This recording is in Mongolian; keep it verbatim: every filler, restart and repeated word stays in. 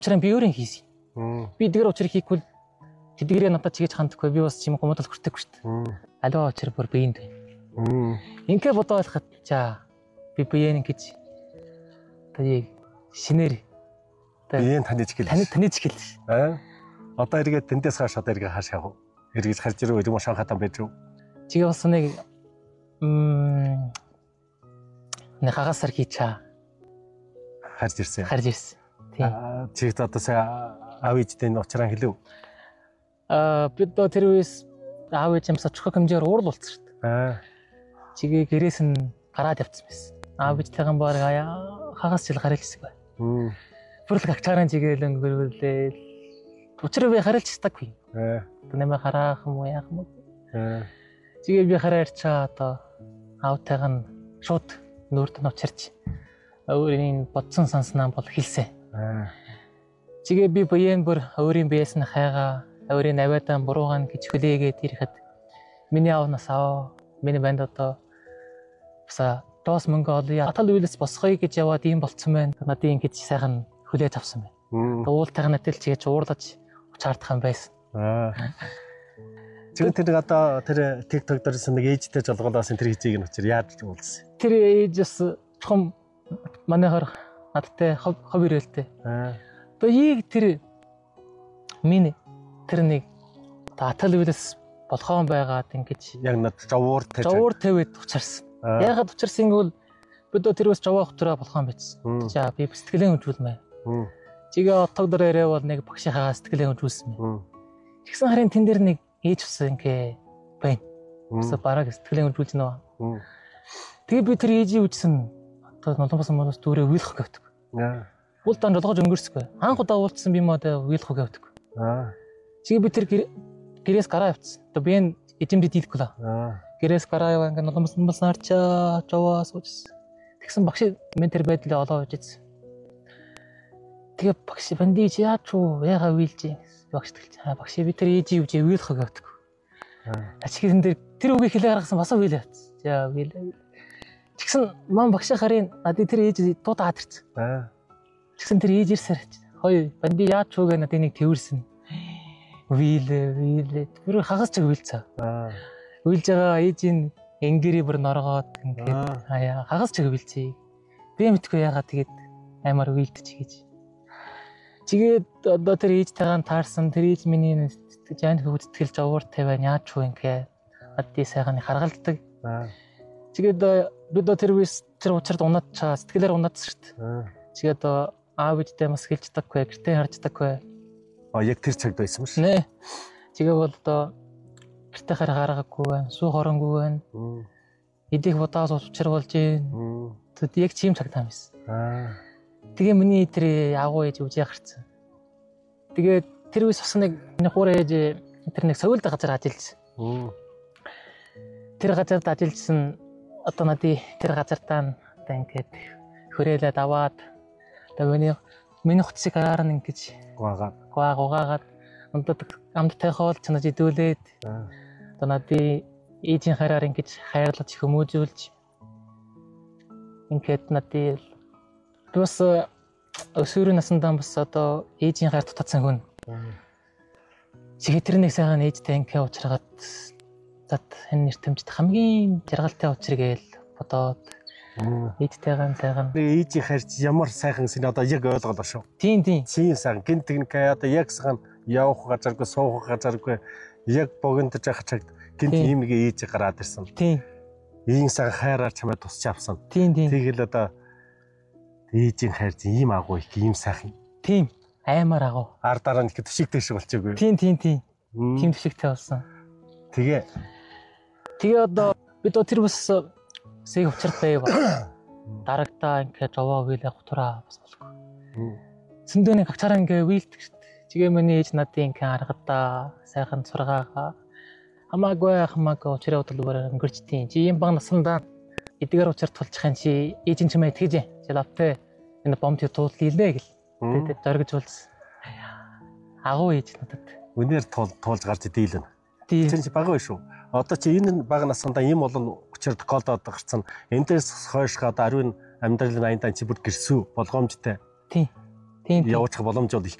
Учраа би өөрөө хийсэн. Би эдгээр учрыг хийхгүй тэдгээрээ надад чигэж хандахгүй би бас чим гомдол хүртэхгүй шүү дээ. Аливаа учир бүр биеинд байна. Ингээ бодоо ойлгоход за би биеийн гэж тийг шинээр биеийн таньж гэлээ. Таны таньж гэлээ. Аа. Одоо эргээд тэндээс хааш одоо эргээ хааш явах. Эргэж харж ирүү юм шанхатан байж юу? Чигээ бас нэг м нэг хагасар хийчаа. Харж ирсэн. Харж ирсэн. Тийм. Чигт одоо сая аав ээжтэй уучраа хэлв. Аа бид одоо тэр үес аав ээж юмсаа чухал хэмжээгээр уурал болцсон шүү дээ. Аа. Чигээ гэрээс нь гараад явцсан байсан. Аав ээжтэйгэн баг хагас жил гарайл хэсэг бай. Хм. Бүрл агчаараа чигээл өнгөрүүлээ. Учраа би харилж чадахгүй. Аа. Нэмэ хараах юм уу яах юм уу? Аа. Чигээ би хараа ирчаа одоо аавтайг нь шууд нүүрт нь учирч өөрийн бодсон санснаа бол хэлсэн. Аа. Чигээ би буян бүр өөрийн биеэс нь хайгаа өөрийн авиадан буруугаан гэж хүлээгээд ирэхэд миний аавнаас аа миний банд одоо баса доос мөнгө олъё атал үйлс босгоё гэж яваад ийм болцсон байна. Надад ингэж сайхан хүлээж авсан байна. Уултайг надад л чигээ уурлаж учаардах юм байсан. Аа. Чигээ тэр одоо тэр TikTok дээрсэн нэг ээжтэй жолгоолоос тэр хичээг нь учир яаж уулзсан? Тэр ээжс чухам манайхаар надтай хов ирээлтэй. Аа. Одоо яг тэр миний тэр нэг атал үйлс болохоон байгаад ингэж яг над жавуур тавьж жавуур тавьд учарсан. Ягаад учарсан гэвэл бид тэрөөс жаваа хөтрөө болохоон байсан. За би сэтгэлээ хөнжүүлмээ. Чигээ отог дээр ирээ бол нэг багшийнхаа сэтгэлээ хөнжүүлсэн юм. Тэгсэн харин тэн дээр нэг ээж ус ингээ байна. Ус бараг сэтгэлээ хөнжүүлж нөө. Тэгээ би тэр ээжийг үжсэн одоо нулимбасан моноос дүүрээ уйлах гэвдэг. Уултаа жолгож өнгөрсөхгүй. Анх удаа уулзсан би модоо уйлах гэвдэг. Аа. Чигээ би тэр гэрээс гараа явцсан. Одоо би энэ эжимдэд дийлэхгүй л. Аа. Гэрээс гараа яваа ингээ нулимбасан болсон арчаа жаваа суужсэн. Тэгсэн багш мен тэр байдлаа олоо үжсэн. Тэгээ багш бандий чи яач уу яга уйлж багш хэлж аа багш би тэр ээжийг үжээ уйлах гэвдэг. Аа. Ачигэн дээр тэр үгийг хэлээ гаргасан бас уйл явц. За уйл. Тэгсэн мам багш харын надад тэр ээж дуудаад ирсэн. Аа. Тэгсэн тэр ээж ирсээр хой бандий яач уу гэ надад нэг тэрсэн. Уйл уйл бүр хагас чиг уйлцаа. Аа. Уйлж байгаа ээжийн энгэрий бүр норгоод ингээд аа хагас чиг уйлцээ. Би мэдгүй яагаад тэгээд амар уйлдэж гэж. Чигээд одоо тэр ээжтэйгээ таарсан тэр ээж миний жаан хөвгөтгэл жавуур тавиа яач юу ингээ адди сайхан харгалдаг. Чигээд бид одоо тэр үес тэр учрад унаад чаа сэтгэлээр унаадсан шүү дээ. Чигээд аав ээжтэй бас хэлждаггүй гэртээ харждаггүй. А яг тэр цагт байсан шүү. Нэ. Чигээ бол одоо гэртээ хараагаагүй байна. Сүү хоронгүй байна. Эдих бодоос учир болж юм. Тэд яг чим цагтаа байсан. Аа. Тэгээ миний тэр агуу ээж үжээ гарцсан. Тэгээд тэр үс бас нэг хуур ээж тэр нэг соёлд газар ажиллаж. Тэр газарт ажиллажсэн одоо надад тэр газартаа одоо ингээд хөрөөлөд аваад одоо миний миний хуцсыг араар нь ингэж гуагаад гуагаад надад амттай хоол чанаж идүүлээд одоо надад ээжийн хараар ингэж хайрлаж хүмүүжүүлж ингээд надад бас өсвөрийн насндаа бас одоо ээжийн хайр дутагдсан хүн. Чигээ тэр нэг сайхан ээжтэй ингээ уулзраад зат энэ нэртэмжт хамгийн жаргалтай учир гээл бодоод ээжтэйгээ сайхан. Ээжийн хайр ямар сайхан син одоо яг ойлголоо шүү. Тийм тийм. Чинь сайхан гин техникаа одоо яг сайхан явах газаргүй суух газаргүй яг богиндж явах цагт гин ийм нэг ээж гараад ирсэн. Тийм. Ийм сайхан хайраар чамайг тусч авсан. Тийм тийм. Тэгэл одоо ээжийн хайр ийм агуу их ийм сайхан. Тийм. Аймаар агуу. Ардаараа нэг төшигтэй шиг болчихгүй. Тийм тийм тийм. Тийм төшигтэй болсон. Тэгээ. Тэгээ одоо бид тэр бас сэг учрал байв. Дарагдаа ингээ жовоо уйл явах тураа бас болохгүй. Зөндөөний гагчаараа ингээ уйлдэг шүү дээ. Чигээ миний ээж надад ингээ харгадаа сайхан сургаага. Хамаагүй хамаагүй учраа бодлоор өнгөрчтiin. Чи ийм баг насандаа эдгээр учрал тулчих юм чи ээж нь чимээ тэгж жилавтай энэ бомб туулт хийлээ гэл. Тэгээд зоргиж уулсан. Агуу ээж надад. Үнээр туулж гарч дийлэн. Тийм чи бага шүү. Одоо чи энэ бага насандаа ийм олон учрал тохиолдоод гарцсан. Эндээс хойш одоо ариун амьдралын аяндаа чи бүр гэрсүү болгоомжтой. Тийм. Тийм, тийм. явуучих боломж бол их